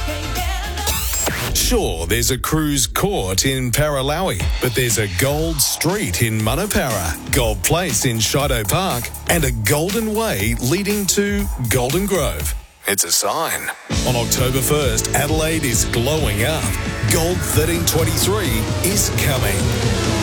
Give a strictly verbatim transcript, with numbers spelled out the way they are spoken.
Sure, there's a cruise court in Paralawi, but there's a gold street in Manapara, Gold Place in Shido Park, and a golden way leading to Golden Grove. It's a sign. On October first, Adelaide is glowing up. Gold thirteen twenty-three is coming.